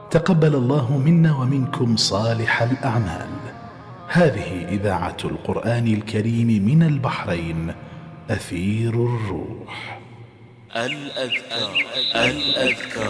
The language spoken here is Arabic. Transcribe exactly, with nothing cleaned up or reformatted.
تقبل الله منا ومنكم صالح الأعمال. هذه إذاعة القرآن الكريم من البحرين، أثير الروح. الأذكار الأذكار